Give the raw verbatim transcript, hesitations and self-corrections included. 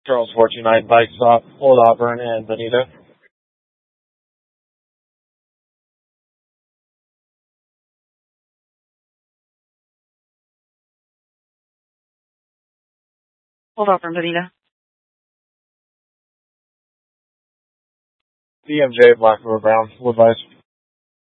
Charles four two nine, bike stop, Old Auburn and Bonita. Old Auburn, Bonita. B M J, Black River Brown, Woodbine.